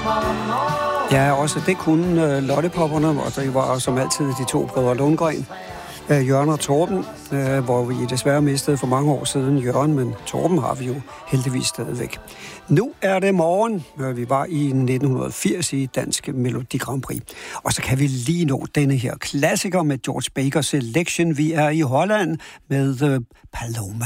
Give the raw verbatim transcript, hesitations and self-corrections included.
Ja, også det kunne uh, Lottepopperne, og det var som altid de to brødre Lundgren, uh, Jørgen og Torben, uh, hvor vi desværre mistede for mange år siden Jørgen, men Torben har vi jo heldigvis stadigvæk. Nu er det morgen, uh, vi var i nitten firs i Dansk Melodi Grand Prix, og så kan vi lige nå denne her klassiker med George Baker Selection. Vi er i Holland med uh, Paloma.